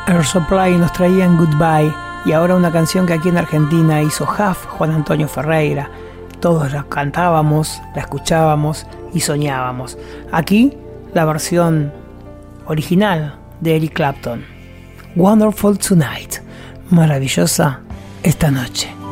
Air Supply nos traían Goodbye, y ahora una canción que aquí en Argentina hizo Huff, Juan Antonio Ferreira. Todos la cantábamos, la escuchábamos y soñábamos. Aquí la versión original de Eric Clapton. Wonderful Tonight, maravillosa esta noche.